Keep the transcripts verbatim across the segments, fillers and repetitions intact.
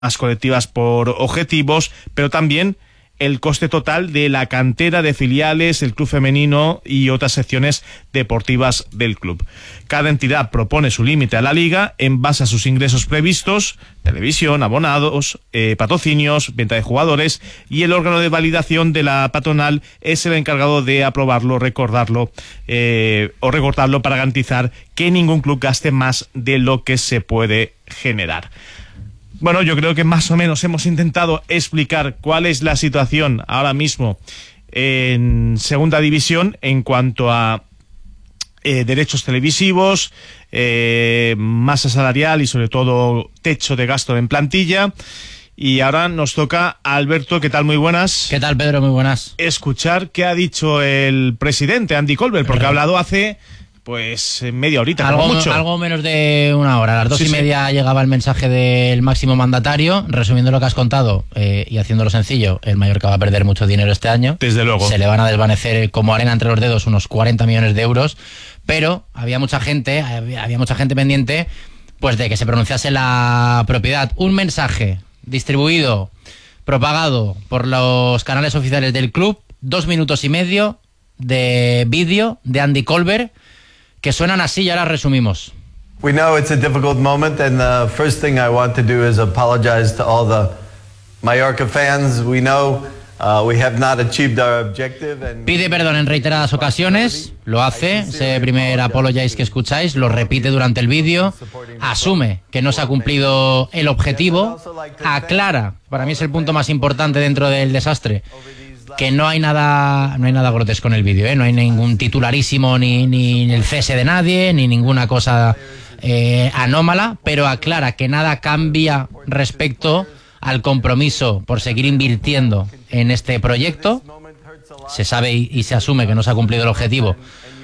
colectivas por objetivos, pero también el coste total de la cantera de filiales, el club femenino y otras secciones deportivas del club. Cada entidad propone su límite a la liga en base a sus ingresos previstos, televisión, abonados, eh, patrocinios, venta de jugadores, y el órgano de validación de la patronal es el encargado de aprobarlo, recordarlo eh, o recortarlo para garantizar que ningún club gaste más de lo que se puede generar. Bueno, yo creo que más o menos hemos intentado explicar cuál es la situación ahora mismo en segunda división en cuanto a eh, derechos televisivos, eh, masa salarial y sobre todo techo de gasto en plantilla. Y ahora nos toca a Alberto. ¿Qué tal? Muy buenas. ¿Qué tal, Pedro? Muy buenas. Escuchar qué ha dicho el presidente Andy Colbert, porque ha hablado hace... Pues media horita, algo, como mucho. Algo menos de una hora. A las dos sí, y media sí. llegaba el mensaje del máximo mandatario. Resumiendo lo que has contado eh, y haciéndolo sencillo, el Mallorca va a perder mucho dinero este año. Desde luego. Se le van a desvanecer como arena entre los dedos unos cuarenta millones de euros. Pero había mucha gente, había, había mucha gente pendiente pues de que se pronunciase la propiedad. Un mensaje distribuido, propagado por los canales oficiales del club. Dos minutos y medio de vídeo de Andy Colbert, que suenan así y ahora resumimos. We know it's a difficult moment, and the first thing I want to do is apologize to all the Mallorca fans. We know uh, we have not achieved our objective. And Pide perdón en reiteradas ocasiones, lo hace, ese primer apologize que escucháis, lo repite durante el vídeo, asume que no se ha cumplido el objetivo, aclara, para mí es el punto más importante dentro del desastre, que no hay nada no hay nada grotesco en el vídeo, ¿eh? No hay ningún titularísimo, ni, ni el cese de nadie, ni ninguna cosa eh, anómala, pero aclara que nada cambia respecto al compromiso por seguir invirtiendo en este proyecto. Se sabe y, y se asume que no se ha cumplido el objetivo,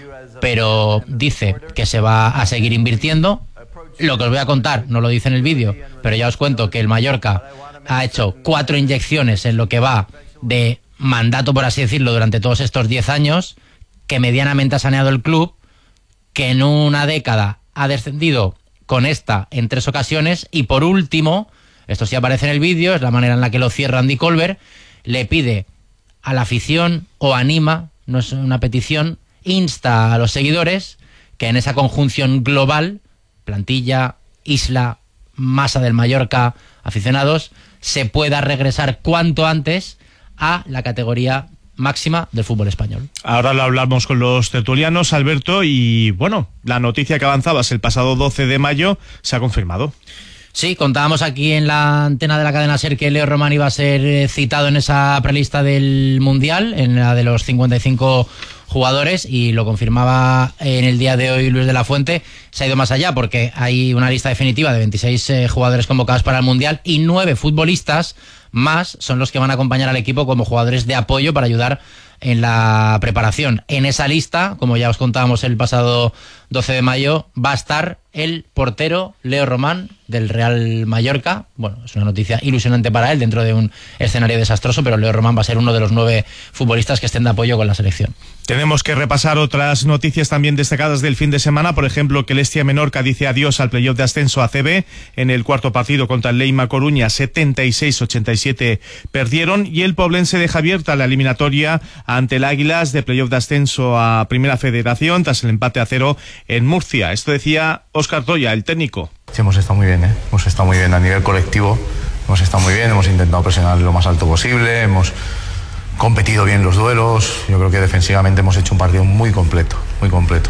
pero dice que se va a seguir invirtiendo. Lo que os voy a contar no lo dice en el vídeo, pero ya os cuento que el Mallorca ha hecho cuatro inyecciones en lo que va de mandato, por así decirlo, durante todos estos diez años, que medianamente ha saneado el club, que en una década ha descendido con esta en tres ocasiones, y por último, esto sí aparece en el vídeo, es la manera en la que lo cierra Andy Colbert, le pide a la afición, o anima, no es una petición, insta a los seguidores que en esa conjunción global, plantilla, isla, masa del Mallorca, aficionados, se pueda regresar cuanto antes a la categoría máxima del fútbol español. Ahora lo hablamos con los tertulianos, Alberto, y bueno, la noticia que avanzabas el pasado doce de mayo se ha confirmado. Sí, contábamos aquí en la antena de la cadena SER que Leo Román iba a ser citado en esa prelista del Mundial, en la de los cincuenta y cinco jugadores, y lo confirmaba en el día de hoy Luis de la Fuente. Se ha ido más allá porque hay una lista definitiva de veintiséis eh, jugadores convocados para el Mundial, y nueve futbolistas más son los que van a acompañar al equipo como jugadores de apoyo para ayudar en la preparación. En esa lista, como ya os contábamos el pasado doce de mayo, va a estar el portero Leo Román del Real Mallorca. Bueno, es una noticia ilusionante para él dentro de un escenario desastroso, pero Leo Román va a ser uno de los nueve futbolistas que estén de apoyo con la selección. Tenemos que repasar otras noticias también destacadas del fin de semana. Por ejemplo, que el Estia Menorca dice adiós al playoff de ascenso a C B. En el cuarto partido contra el Leima Coruña, setenta y seis a ochenta y siete perdieron. Y el Poblense deja abierta la eliminatoria ante el Águilas de playoff de ascenso a Primera Federación tras el empate a cero en Murcia. Esto decía Óscar Toya, el técnico. Sí, hemos estado muy bien, ¿eh? Hemos estado muy bien a nivel colectivo. Hemos estado muy bien, hemos intentado presionar lo más alto posible, hemos competido bien los duelos. Yo creo que defensivamente hemos hecho un partido muy completo, muy completo.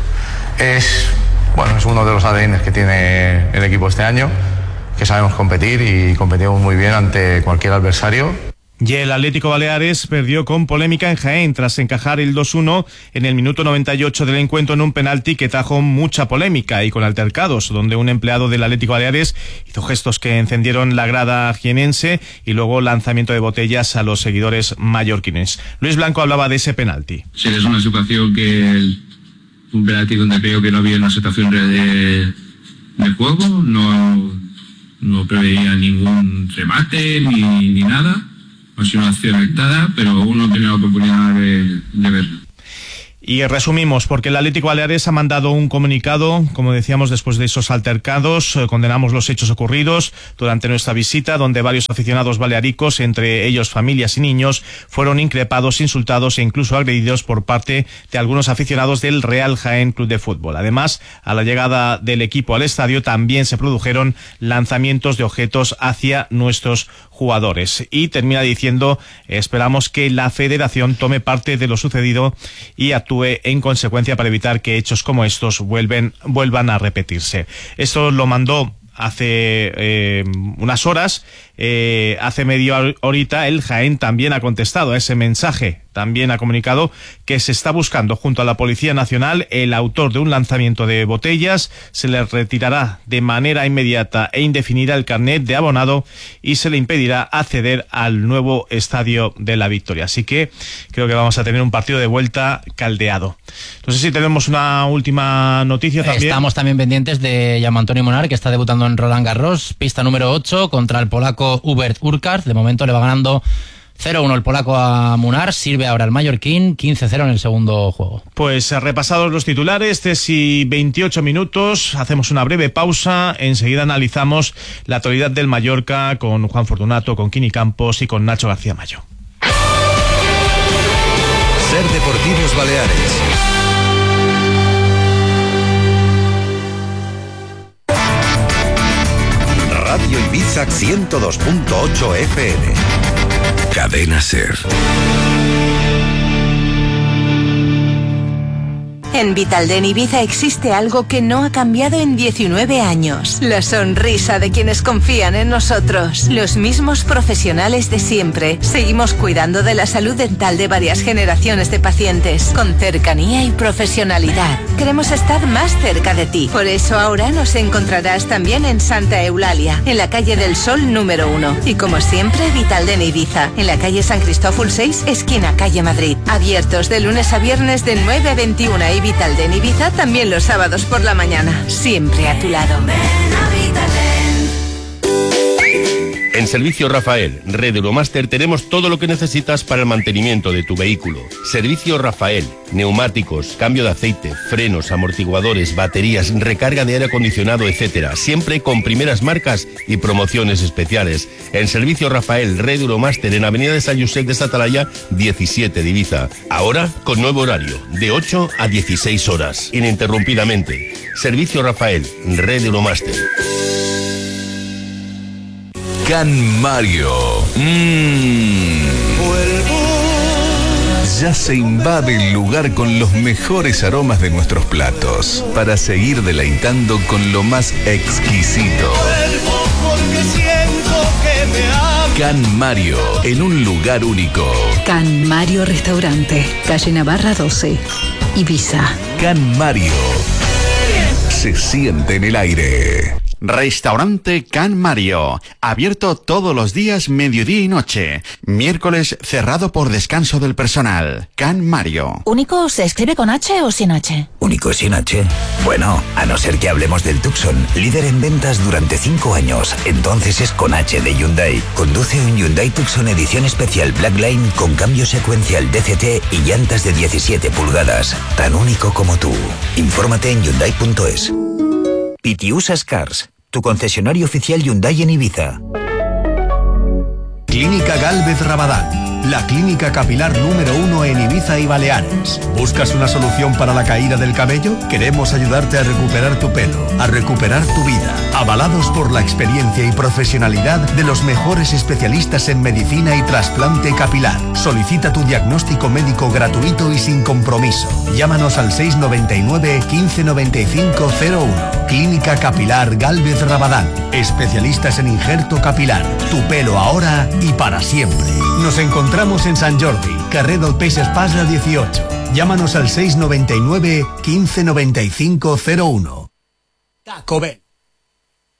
Es, bueno, es uno de los A D N que tiene el equipo este año, que sabemos competir y competimos muy bien ante cualquier adversario. Y el Atlético Baleares perdió con polémica en Jaén tras encajar el dos uno en el minuto noventa y ocho del encuentro en un penalti que trajo mucha polémica y con altercados, donde un empleado del Atlético Baleares hizo gestos que encendieron la grada jienense y luego lanzamiento de botellas a los seguidores mallorquines. Luis Blanco hablaba de ese penalti. Sí, es una situación que un penalti donde creo que no había una situación de, de juego, no, no preveía ningún remate ni, ni nada. Ha sido una acción dictada, pero uno tiene la oportunidad de, de verlo. Y resumimos, porque el Atlético Baleares ha mandado un comunicado, como decíamos, después de esos altercados. Eh, condenamos los hechos ocurridos durante nuestra visita, donde varios aficionados balearicos, entre ellos familias y niños, fueron increpados, insultados e incluso agredidos por parte de algunos aficionados del Real Jaén Club de Fútbol. Además, a la llegada del equipo al estadio también se produjeron lanzamientos de objetos hacia nuestros jugadores. Y termina diciendo, esperamos que la Federación tome parte de lo sucedido y actúe en consecuencia para evitar que hechos como estos vuelven, vuelvan a repetirse. Esto lo mandó hace eh, unas horas. Eh, hace media horita el Jaén también ha contestado a ese mensaje, también ha comunicado que se está buscando junto a la Policía Nacional el autor de un lanzamiento de botellas, se le retirará de manera inmediata e indefinida el carnet de abonado y se le impedirá acceder al nuevo Estadio de la Victoria. Así que creo que vamos a tener un partido de vuelta caldeado. No sé si tenemos una última noticia también. Estamos también pendientes de Jaume Antonio Munar, que está debutando en Roland Garros, pista número ocho contra el polaco Hubert Hurkacz. De momento le va ganando cero uno el polaco a Munar, sirve ahora el mallorquín, quince cero en el segundo juego. Pues repasados los titulares, tres y veintiocho minutos, hacemos una breve pausa, enseguida analizamos la actualidad del Mallorca con Juan Fortunato, con Kini Campos y con Nacho García Mayo. Ser Deportivos Baleares. Radio Ibiza ciento dos punto ocho F M. Cadena Ser. En Vitalden Ibiza existe algo que no ha cambiado en diecinueve años. La sonrisa de quienes confían en nosotros. Los mismos profesionales de siempre. Seguimos cuidando de la salud dental de varias generaciones de pacientes. Con cercanía y profesionalidad. Queremos estar más cerca de ti. Por eso ahora nos encontrarás también en Santa Eulalia, en la calle del Sol número uno. Y como siempre, Vitalden Ibiza, en la calle San Cristóbal seis, esquina calle Madrid. Abiertos de lunes a viernes de nueve a veintiuna y Vitalden Ibiza también los sábados por la mañana. Siempre a tu lado. En Servicio Rafael, Red Euromaster, tenemos todo lo que necesitas para el mantenimiento de tu vehículo. Servicio Rafael, neumáticos, cambio de aceite, frenos, amortiguadores, baterías, recarga de aire acondicionado, etcétera. Siempre con primeras marcas y promociones especiales. En Servicio Rafael, Red Euromaster, en Avenida de San Josep de Satalaya, diecisiete de Ibiza. Ahora con nuevo horario, de ocho a dieciséis horas, ininterrumpidamente. Servicio Rafael, Red Euromaster. Can Mario. Mmm. Ya se invade el lugar con los mejores aromas de nuestros platos para seguir deleitando con lo más exquisito. Can Mario, en un lugar único. Can Mario Restaurante, calle Navarra doce, Ibiza. Can Mario, se siente en el aire. Restaurante Can Mario, abierto todos los días, mediodía y noche. Miércoles cerrado por descanso del personal. Can Mario. ¿Único se escribe con H o sin H? ¿Único sin H? Bueno, a no ser que hablemos del Tucson, líder en ventas durante cinco años. Entonces es con H de Hyundai. Conduce un Hyundai Tucson edición especial Blackline con cambio secuencial D C T y llantas de diecisiete pulgadas. Tan único como tú. Infórmate en Hyundai punto es. Pitiusas Cars, tu concesionario oficial Hyundai en Ibiza. Clínica Gálvez Rabadán, la clínica capilar número uno en Ibiza y Baleares. ¿Buscas una solución para la caída del cabello? Queremos ayudarte a recuperar tu pelo, a recuperar tu vida. Avalados por la experiencia y profesionalidad de los mejores especialistas en medicina y trasplante capilar. Solicita tu diagnóstico médico gratuito y sin compromiso. Llámanos al seis noventa y nueve, quince noventa y cinco cero uno. Clínica Capilar Gálvez Rabadán. Especialistas en injerto capilar. Tu pelo ahora y para siempre. Nos encontramos en Sant Jordi, carrer del Peix Espasa dieciocho. Llámanos al seis noventa y nueve, quince noventa y cinco cero uno. Taco Bell.